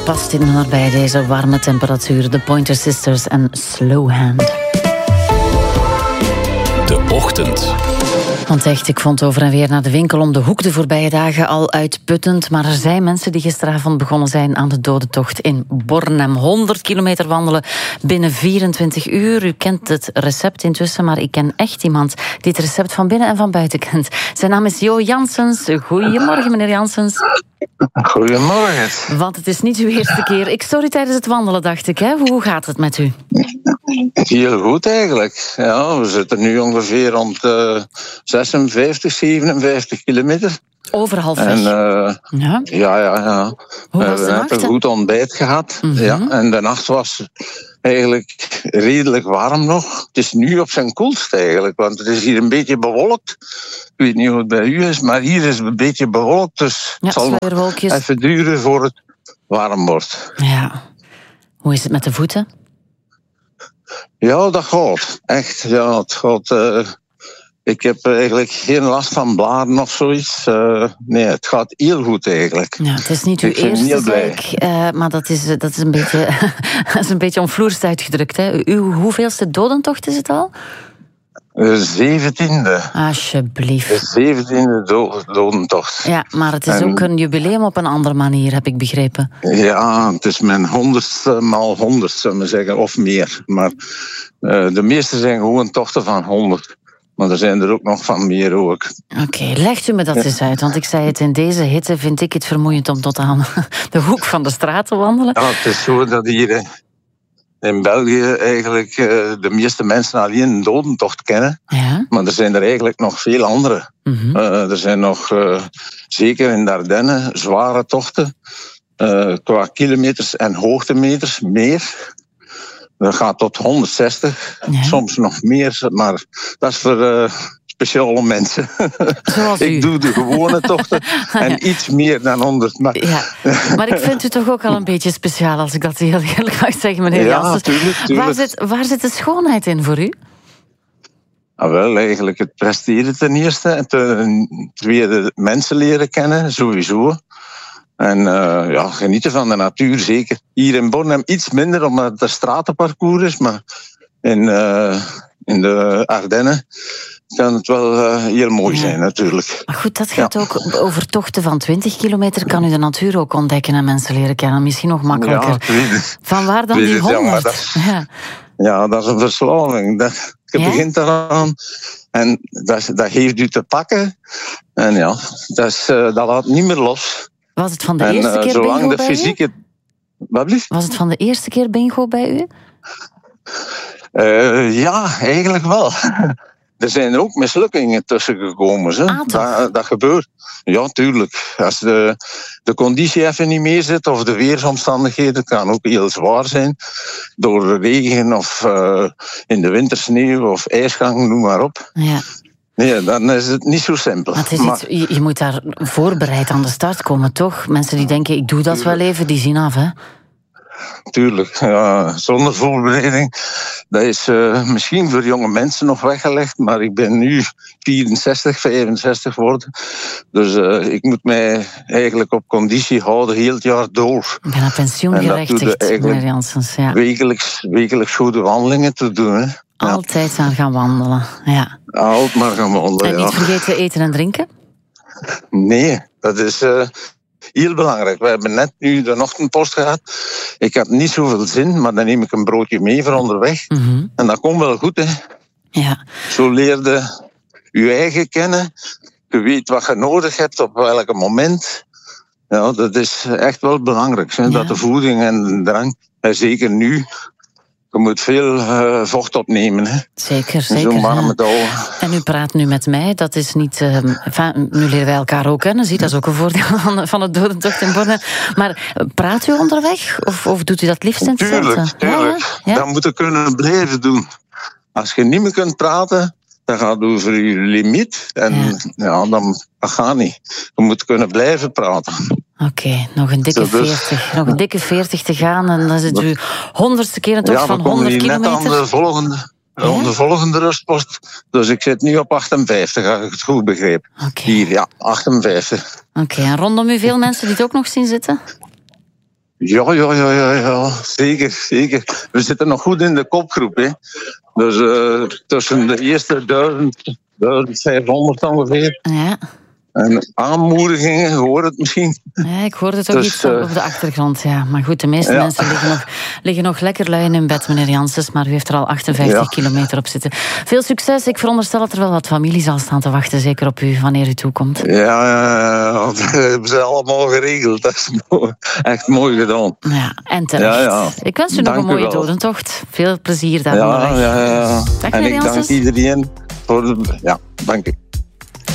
Past in naar bij deze warme temperatuur. De Pointer Sisters en Slow Hand. De ochtend. Want echt, ik vond over en weer naar de winkel om de hoek de voorbije dagen al uitputtend. Maar er zijn mensen die gisteravond begonnen zijn aan de dodentocht in Bornem. 100 kilometer wandelen binnen 24 uur. U kent het recept intussen, maar ik ken echt iemand die het recept van binnen en van buiten kent. Zijn naam is Jo Janssens. Goedemorgen, meneer Janssens. Goedemorgen. Want het is niet uw eerste keer. Ik stoor u tijdens het wandelen, dacht ik. Hè? Hoe gaat het met u? Heel goed eigenlijk. Ja, we zitten nu ongeveer rond 56, 57 kilometer. Over halfweg. En, ja. We hebben net een goed ontbijt gehad. Mm-hmm. Ja, en de nacht was eigenlijk redelijk warm nog. Het is nu op zijn koelst eigenlijk, want het is hier een beetje bewolkt. Ik weet niet hoe het bij u is, maar hier is het een beetje bewolkt. Dus het zal nog even duren voor het warm wordt. Ja. Hoe is het met de voeten? Ja, dat gaat. Echt, ja, het gaat. Ik heb eigenlijk geen last van blaren of zoiets. Nee, het gaat heel goed eigenlijk. Ja, het is niet uw eerste zaak, maar dat is een beetje, dat is een beetje omvloerst uitgedrukt. Hè. Uw hoeveelste dodentocht is het al? 17e. Alsjeblieft. De 17e dodentocht. Ja, maar het is ook een jubileum op een andere manier, heb ik begrepen. Ja, het is mijn 100ste maal 100, zou ik zeggen, of meer. Maar de meeste zijn gewoon tochten van 100. Maar er zijn er ook nog van meer ook. Oké, legt u me dat eens uit. Want ik zei het, in deze hitte vind ik het vermoeiend om tot aan de hoek van de straat te wandelen. Ja, het is zo dat hier in België eigenlijk de meeste mensen alleen een dodentocht kennen. Ja. Maar er zijn er eigenlijk nog veel andere. Mm-hmm. Er zijn nog, zeker in de Ardennen, zware tochten. Qua kilometers en hoogtemeters meer. Dat gaat tot 160, soms nog meer, maar dat is voor speciale mensen. Ik doe de gewone tochten en iets meer dan 100. Maar, maar ik vind u toch ook al een beetje speciaal, als ik dat heel eerlijk mag zeggen, meneer Janssens. Tuurlijk. Waar zit de schoonheid in voor u? Wel, eigenlijk het presteren ten eerste. En ten tweede mensen leren kennen, sowieso. En genieten van de natuur, zeker. Hier in Bornem iets minder, omdat het een stratenparcours is. Maar in de Ardennen kan het wel heel mooi zijn, natuurlijk. Maar goed, dat gaat ook over tochten van 20 kilometer. Kan u de natuur ook ontdekken en mensen leren kennen. Misschien nog makkelijker. Van waar dan die 100? Ja, dat is een verslaving. Je begint eraan en dat geeft u te pakken. En ja, dat laat niet meer los. Was het van de eerste keer bingo bij fysieke... Was het van de eerste keer bingo bij u? Ja, eigenlijk wel. Er zijn ook mislukkingen tussen gekomen. Dat gebeurt. Ja, tuurlijk. Als de conditie even niet meer zit, of de weersomstandigheden, kan ook heel zwaar zijn. Door regen of in de winter sneeuw of ijsgang, noem maar op. Ja. Nee, dan is het niet zo simpel. Je moet daar voorbereid aan de start komen, toch? Mensen die denken, ik doe dat wel even, die zien af, hè? Tuurlijk, ja, zonder voorbereiding. Dat is misschien voor jonge mensen nog weggelegd, maar ik ben nu 64, 65 geworden. Dus ik moet mij eigenlijk op conditie houden, heel het jaar door. Ik ben aan pensioen gerechtigd, meneer Janssens. Ja. Wekelijks goede wandelingen te doen. Hè. Altijd aan gaan wandelen, ja. Altijd maar gaan wandelen, En niet vergeten eten en drinken? Nee, dat is... heel belangrijk. We hebben net nu de ochtendpost gehad. Ik had niet zoveel zin, maar dan neem ik een broodje mee voor onderweg. Mm-hmm. En dat komt wel goed, hè. Ja. Zo leerde je eigen kennen. Je weet wat je nodig hebt op welk moment. Ja, dat is echt wel belangrijk. Hè? Ja. Dat de voeding en de drank, en zeker nu... Je moet veel vocht opnemen. Hè. Zeker. Zo'n warme dag. En u praat nu met mij. Dat is niet... nu leren wij elkaar ook kennen. Zie, dat is ook een voordeel van het dodentocht in Bornem. Maar praat u onderweg? Of doet u dat liefst in het Tuurlijk. Ja? Dat moet je kunnen blijven doen. Als je niet meer kunt praten, dan gaat het over je limiet. En dan gaat niet. Je moet kunnen blijven praten. Oké, nog een dikke 40. Nog een dikke 40 te gaan en dan zit u 100ste keer een tocht van 100 kilometer. Ja, net aan de volgende rustpost. Dus ik zit nu op 58, als ik het goed begreep. Okay. Hier, ja, 58. Oké, en rondom u veel mensen die het ook nog zien zitten? Ja. Zeker. We zitten nog goed in de kopgroep, hè. Dus tussen de eerste 1500 ongeveer. Ja. En aanmoedigingen, je hoort het misschien. Ja, ik hoorde toch iets op de achtergrond. Ja. Maar goed, de meeste mensen liggen nog lekker lui in hun bed, meneer Janssens. Maar u heeft er al 58 kilometer op zitten. Veel succes. Ik veronderstel dat er wel wat familie zal staan te wachten, zeker op u, wanneer u toekomt. Ja, dat hebben ze allemaal geregeld. Dat is echt mooi gedaan. Ja, en terecht. Ja. Ik wens u nog een mooie dodentocht. Veel plezier daar onderweg. Ja. Dag, en ik Janssens. dank iedereen voor... Ja, dank u.